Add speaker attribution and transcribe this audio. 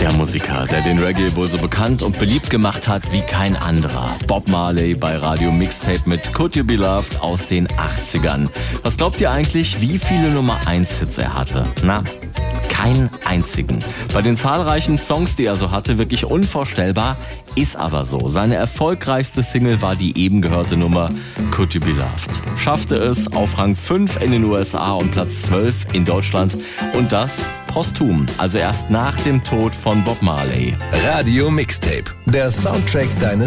Speaker 1: Der Musiker, der den Reggae wohl so bekannt und beliebt gemacht hat wie kein anderer. Bob Marley bei Radio Mixtape mit Could You Be Loved aus den 80ern. Was glaubt ihr eigentlich, wie viele Nummer-1-Hits er hatte? Na, keinen einzigen. Bei den zahlreichen Songs, die er so hatte, wirklich unvorstellbar, ist aber so. Seine erfolgreichste Single war die eben gehörte Nummer Could You Be Loved. Schaffte es auf Rang 5 in den USA und Platz 12 in Deutschland und das posthum, also erst nach dem Tod von Bob Marley.
Speaker 2: Radio Mixtape, der Soundtrack deines